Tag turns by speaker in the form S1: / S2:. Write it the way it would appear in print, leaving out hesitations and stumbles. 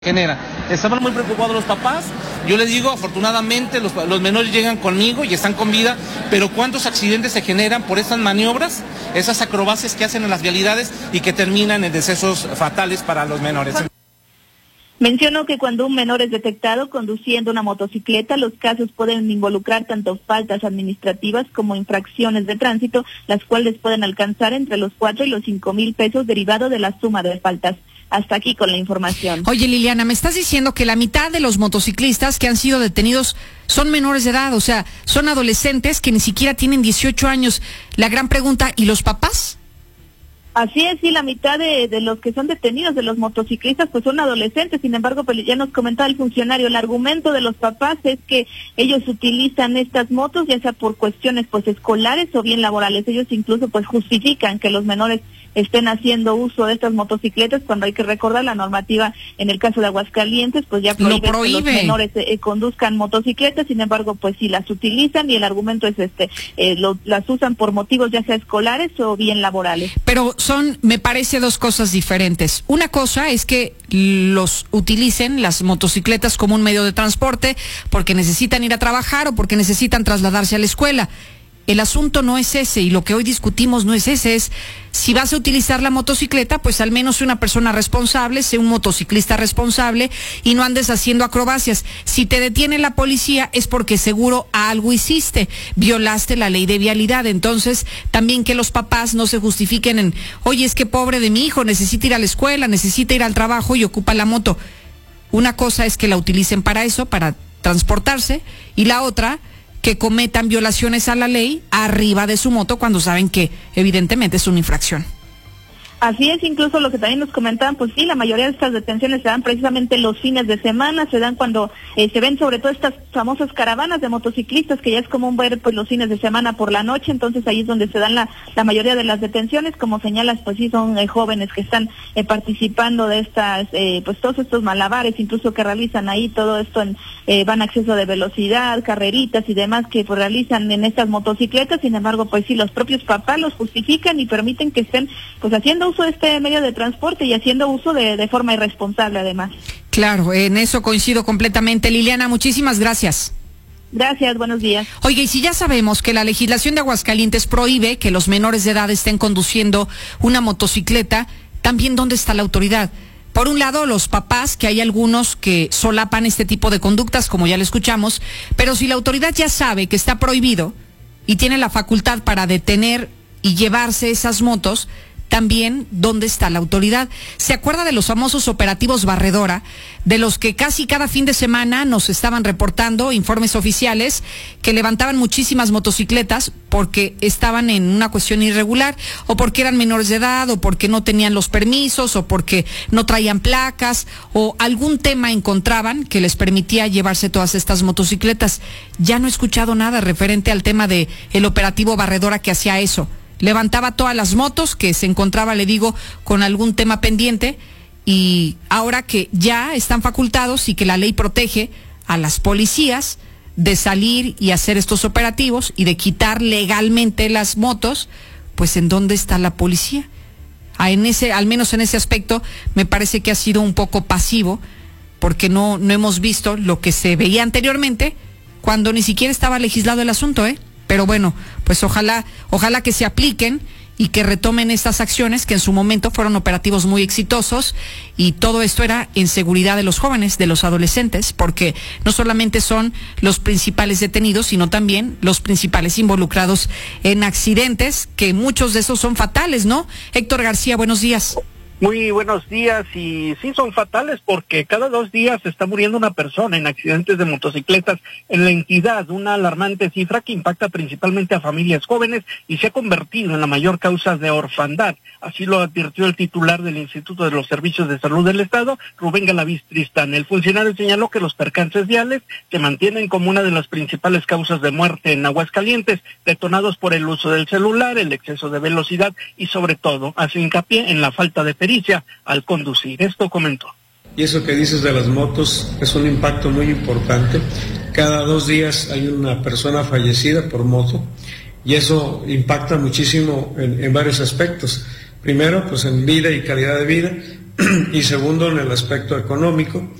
S1: genera. Estaban muy preocupados los papás. Yo les digo, afortunadamente los menores llegan conmigo y están con vida, pero ¿cuántos accidentes se generan por estas maniobras, esas acrobacias que hacen en las vialidades y que terminan en decesos fatales para los menores?
S2: Mencionó que cuando un menor es detectado conduciendo una motocicleta, los casos pueden involucrar tanto faltas administrativas como infracciones de tránsito, las cuales pueden alcanzar entre los 4 y los 5,000 pesos derivado de la suma de faltas. Hasta aquí con la información.
S3: Oye, Liliana, me estás diciendo que la mitad de los motociclistas que han sido detenidos son menores de edad, o sea, son adolescentes que ni siquiera tienen 18 años. La gran pregunta, ¿y los papás?
S2: Así es, sí, la mitad de los que son detenidos, de los motociclistas, pues son adolescentes. Sin embargo, pues ya nos comentaba el funcionario, el argumento de los papás es que ellos utilizan estas motos, ya sea por cuestiones pues escolares o bien laborales. Ellos incluso pues justifican que los menores estén haciendo uso de estas motocicletas, cuando hay que recordar la normativa en el caso de Aguascalientes, pues ya prohíbe que los menores conduzcan motocicletas. Sin embargo, pues sí las utilizan, y el argumento es las usan por motivos ya sea escolares o bien laborales.
S3: Pero me parece dos cosas diferentes. Una cosa es que los utilicen las motocicletas como un medio de transporte porque necesitan ir a trabajar o porque necesitan trasladarse a la escuela. El asunto no es ese, y lo que hoy discutimos no es ese, es si vas a utilizar la motocicleta, pues al menos sea una persona responsable, sea un motociclista responsable y no andes haciendo acrobacias. Si te detiene la policía es porque seguro algo hiciste, violaste la ley de vialidad. Entonces, también que los papás no se justifiquen en, oye, es que pobre de mi hijo, necesita ir a la escuela, necesita ir al trabajo y ocupa la moto. Una cosa es que la utilicen para eso, para transportarse, y la otra, que cometan violaciones a la ley arriba de su moto cuando saben que evidentemente es una infracción.
S2: Así es, incluso lo que también nos comentaban, pues sí, la mayoría de estas detenciones se dan precisamente los fines de semana, se dan cuando se ven sobre todo estas famosas caravanas de motociclistas, que ya es común ver pues los fines de semana por la noche. Entonces ahí es donde se dan la mayoría de las detenciones. Como señalas, pues sí, son jóvenes que están participando de estas, pues todos estos malabares, incluso que realizan ahí todo esto van a exceso de velocidad, carreritas y demás que pues realizan en estas motocicletas. Sin embargo, pues sí, los propios papás los justifican y permiten que estén pues haciendo uso de este medio de transporte y haciendo uso de forma irresponsable además.
S3: Claro, en eso coincido completamente. Liliana, muchísimas gracias.
S2: Gracias, buenos días.
S3: Oye, y si ya sabemos que la legislación de Aguascalientes prohíbe que los menores de edad estén conduciendo una motocicleta, también ¿dónde está la autoridad? Por un lado, los papás, que hay algunos que solapan este tipo de conductas, como ya lo escuchamos, pero si la autoridad ya sabe que está prohibido y tiene la facultad para detener y llevarse esas motos, también, ¿dónde está la autoridad? ¿Se acuerda de los famosos operativos Barredora, de los que casi cada fin de semana nos estaban reportando informes oficiales que levantaban muchísimas motocicletas porque estaban en una cuestión irregular, o porque eran menores de edad, o porque no tenían los permisos, o porque no traían placas, o algún tema encontraban que les permitía llevarse todas estas motocicletas? Ya no he escuchado nada referente al tema de el operativo Barredora que hacía eso. Levantaba todas las motos que se encontraba, le digo, con algún tema pendiente, y ahora que ya están facultados y que la ley protege a las policías de salir y hacer estos operativos y de quitar legalmente las motos, pues ¿en dónde está la policía? Al menos en ese aspecto me parece que ha sido un poco pasivo, porque no hemos visto lo que se veía anteriormente cuando ni siquiera estaba legislado el asunto, Pero bueno, pues ojalá que se apliquen y que retomen estas acciones que en su momento fueron operativos muy exitosos, y todo esto era en seguridad de los jóvenes, de los adolescentes, porque no solamente son los principales detenidos, sino también los principales involucrados en accidentes, que muchos de esos son fatales, ¿no? Héctor García, buenos días.
S4: Muy buenos días, y sí son fatales porque cada 2 días está muriendo una persona en accidentes de motocicletas en la entidad, una alarmante cifra que impacta principalmente a familias jóvenes y se ha convertido en la mayor causa de orfandad. Así lo advirtió el titular del Instituto de los Servicios de Salud del Estado, Rubén Galaviz Tristán. El funcionario señaló que los percances viales se mantienen como una de las principales causas de muerte en Aguascalientes, detonados por el uso del celular, el exceso de velocidad y sobre todo hace hincapié en la falta de pericia al conducir. Esto comentó.
S5: Y eso que dices de las motos es un impacto muy importante. Cada 2 días hay una persona fallecida por moto, y eso impacta muchísimo en varios aspectos. Primero, pues en vida y calidad de vida, y segundo en el aspecto económico.